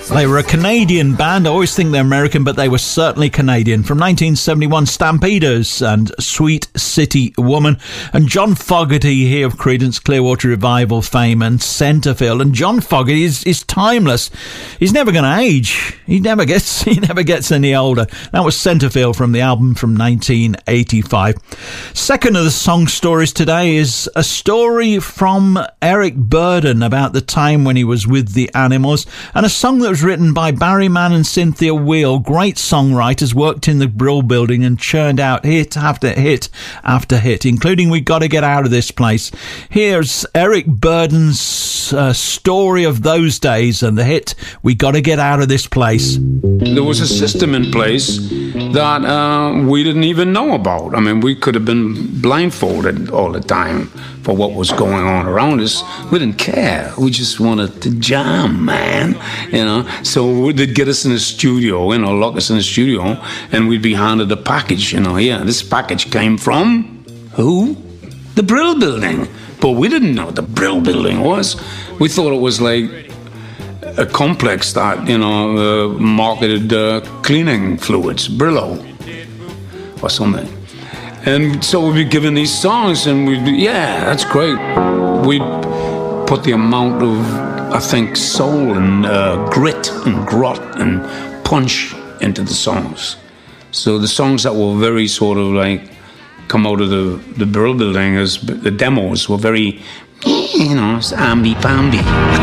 They were a Canadian band. I always think they're American, but they were certainly Canadian. From 1971, Stampeders and Sweet City Woman. And John Fogerty here of Creedence Clearwater Revival fame and Centerfield. And John Fogerty is timeless. He's never going to age. He never gets any older. That was Centerfield from the album from 1985. Second of the song stories today is a story from Eric Burdon about the time when he was with the Animals, and a song that was written by Barry Mann and Cynthia Weil, great songwriters, worked in the Brill Building and churned out hit after hit after hit, including We Gotta Get Out of This Place. Here's Eric Burdon's story of those days and the hit We Gotta Get Out of This Place. There was a system in place that we didn't even know about. I mean, we could have been blindfolded all the time for what was going on around us. We didn't care. We just wanted to jam, man, you know. So they'd get us in the studio, you know, lock us in the studio, and we'd be handed a package, you know. Yeah, this package came from who? The Brill Building. But we didn't know what the Brill Building was. We thought it was like a complex that, you know, marketed cleaning fluids, Brillo or something. And so we'd be given these songs, and we'd be, yeah, that's great. We'd put the amount of, I think, soul and grit and grot and punch into the songs. So the songs that were very sort of like come out of the Brill Building as the demos were very, you know, amby-pamby.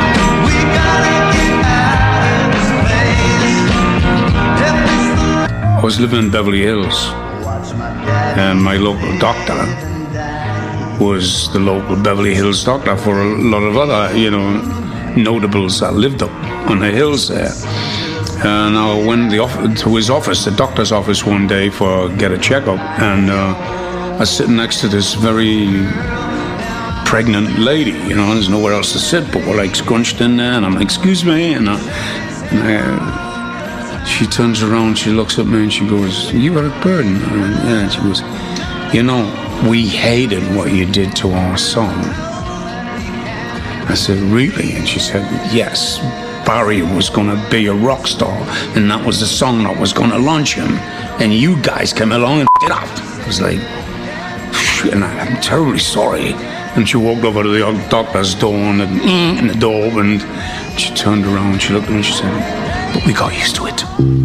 I was living in Beverly Hills, and my local doctor was the local Beverly Hills doctor for a lot of other, you know, notables that lived up on the hills there. And I went to his office, the doctor's office, one day get a checkup, and I was sitting next to this very pregnant lady, you know, there's nowhere else to sit, but we're like scrunched in there, and I'm like, excuse me, and she turns around, she looks at me and she goes, you Eric Burdon? Yeah, and she goes, you know, we hated what you did to our song. I said, really? And she said, yes, Barry was going to be a rock star, and that was the song that was going to launch him, and you guys came along and f***ed it up. I was like, and I'm terribly sorry. And she walked over to the doctor's door, and the door opened. She turned around, she looked at me, and she said, but we got used to it.